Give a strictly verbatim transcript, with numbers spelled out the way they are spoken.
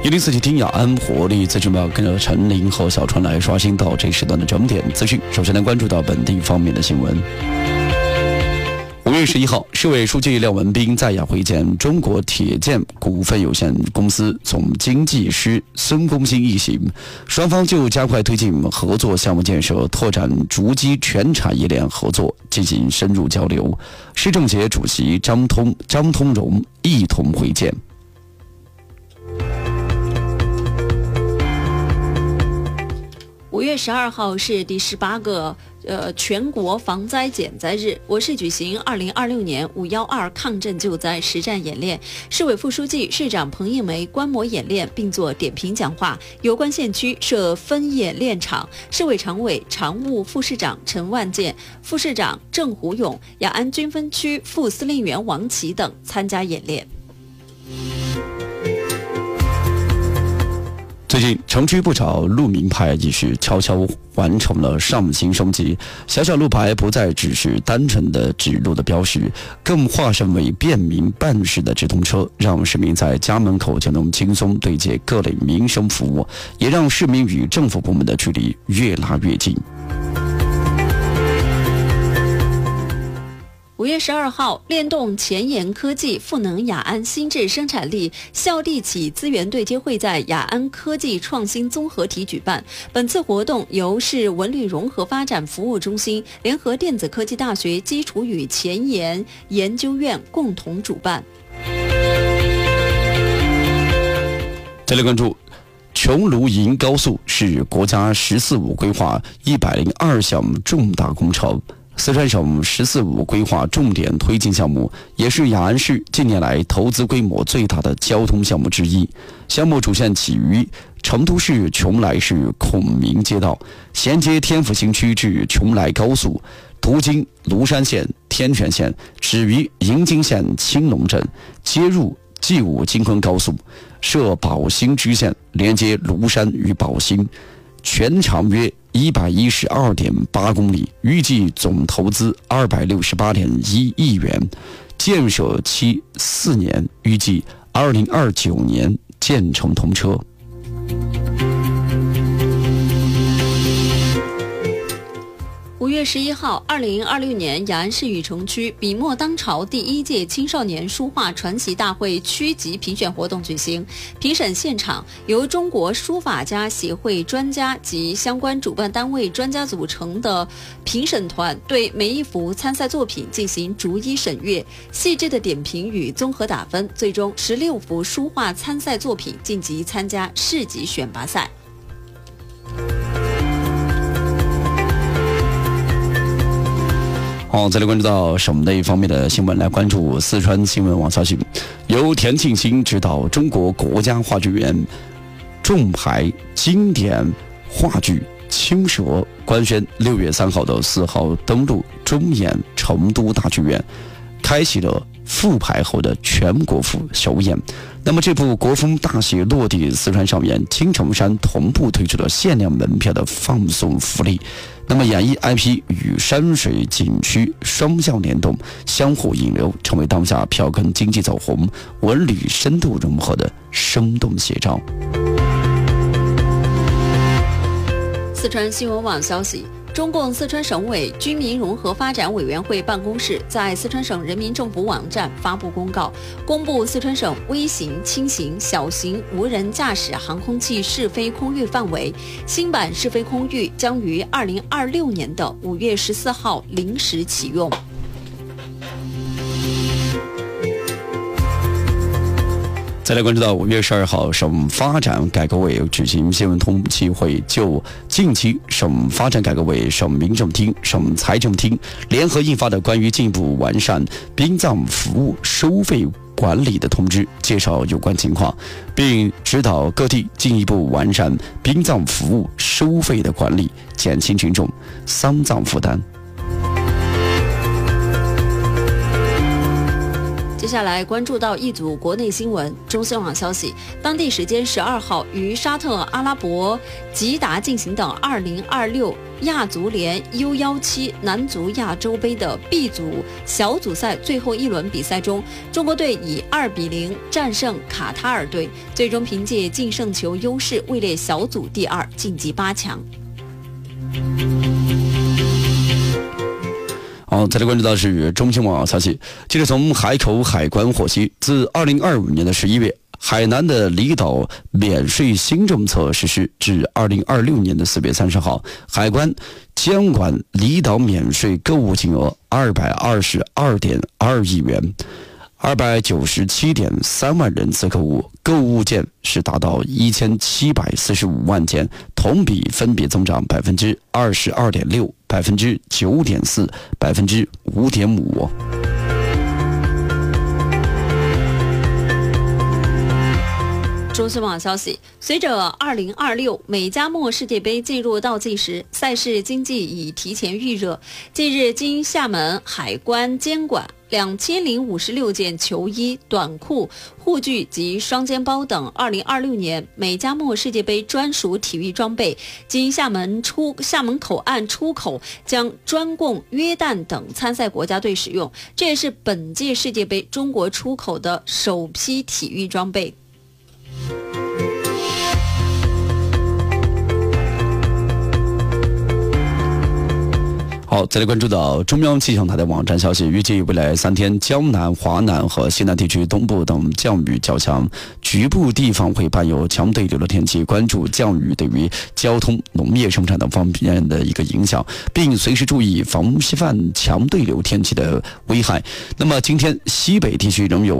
一零四七听雅安活力资讯报，跟着陈琳和小川来刷新到这时段的整点资讯。首先来关注到本地方面的新闻。五月十一号，市委书记廖文斌在雅会见中国铁建股份有限公司总经济师孙功新一行，双方就加快推进合作项目建设、拓展逐基全产业链合作进行深入交流。市政协主席张通张通荣一同会见。 五月十二号是第十八个呃全国防灾减灾日，我市举行二零二六年五幺二抗震救灾实战演练，市委副书记、市长彭应梅观摩演练并作点评讲话。有关县区设分演练场，市委常委、常务副市长陈万健、副市长郑虎勇、雅安军分区副司令员王琦等参加演练。 最近，城区不少路名牌已是悄悄完成了上新升级，小小路牌不再只是单纯的指路的标识，更化身为便民办事的直通车，让市民在家门口就能轻松对接各类民生服务，也让市民与政府部门的距离越拉越近。 五月十二号，联动前沿科技赋能雅安新质生产力校地企资源对接会在雅安科技创新综合体举办。本次活动由市文旅融合发展服务中心联合电子科技大学基础与前沿研究院共同主办。 再来关注琼庐银高速是国家“十四五”规划一百零二项重大工程。四川省“十四五”规划重点推进项目，也是雅安市近年来投资规模最大的交通项目之一。项目主线起于成都市邛崃市孔明街道，衔接天府新区至邛崃高速，途经庐山县、天全县，始于营京县青龙镇，接入济武京昆高速，设宝兴支线，连接庐山与宝兴，全长约一百一十二点八公里，预计总投资二百六十八点一亿元，建设期四年，预计二零二九年建成通车。 五月十一号，二零二六年雅安市禹城区笔墨当朝第一届青少年书画传奇大会区级评选活动举行。评审现场由中国书法家协会专家及相关主办单位专家组成的评审团对每一幅参赛作品进行逐一审阅，细致的点评与综合打分，最终十六幅书画参赛作品晋级参加市级选拔赛。 好，再来关注到省内方面的新闻，来关注四川新闻网消息，由田庆新执导中国国家话剧院重排经典话剧《青蛇》官宣六月三号到四号登陆中演成都大剧院，开启了复排后的全国府首演。那么这部国风大戏落地四川上演，青城山同步推出了限量门票的放送福利。那么演艺 I P 与山水景区双向联动，相互引流，成为当下票根经济走红、文旅深度融合的生动写照。 四川新闻网消息，中共四川省委居民融合发展委员会办公室在四川省人民政府网站发布公告，公布四川省微型、轻型、小型无人驾驶航空器试飞空域范围。新版试飞空域将于二零二六年的五月十四号零时启用。 再来关注到五月十二号，省发展改革委举行新闻通气会，就近期省发展改革委、省民政厅、省财政厅联合印发的关于进一步完善殡葬服务收费管理的通知，介绍有关情况，并指导各地进一步完善殡葬服务收费的管理，减轻群众丧葬负担。 接下来关注到一组国内新闻。中新网消息，当地时间十二号，于沙特阿拉伯吉达进行的二零二六亚足联 U 十七 男足亚洲杯的 B 组小组赛最后一轮比赛中，中国队以二比零战胜卡塔尔队，最终凭借净胜球优势位列小组第二，晋级八强。 好，再来关注到是中新网消息。记者从海口海关获悉，自二零二五年的十一月，海南的离岛免税新政策实施至二零二六年的四月三十号，海关监管离岛免税购物金额二百二十二点二亿元。二百九十七点三万人次购物，购物件是达到一千七百四十五万件，同比分别增长百分之二十二点六、百分之九点四、百分之五点五。 中新网消息，随着二零二六美加墨世界杯进入倒计时，赛事经济已提前预热。近日，经厦门海关监管，两千零五十六件球衣、短裤、护具及双肩包等二零二六年美加墨世界杯专属体育装备，经厦门出厦门口岸出口，将专供约旦等参赛国家队使用。这也是本届世界杯中国出口的首批体育装备。 好，再来关注到中央气象台的网站消息，预计未来三天，江南、华南和西南地区东部等降雨较强，局部地方会伴有强对流的天气，关注降雨对于交通、农业生产等方面的一个影响，并随时注意防范强对流天气的危害。那么今天西北地区仍有